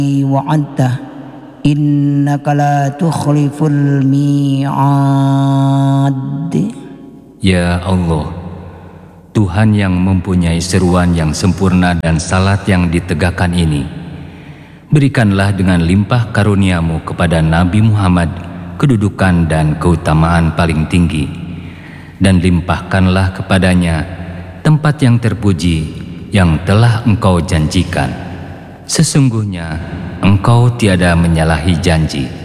wa'adta innaka la tukhliful mi'ad. Ya Allah, Tuhan yang mempunyai seruan yang sempurna dan salat yang ditegakkan ini, berikanlah dengan limpah karuniamu kepada Nabi Muhammad kedudukan dan keutamaan paling tinggi, dan limpahkanlah kepadanya tempat yang terpuji yang telah Engkau janjikan. Sesungguhnya Engkau tiada menyalahi janji.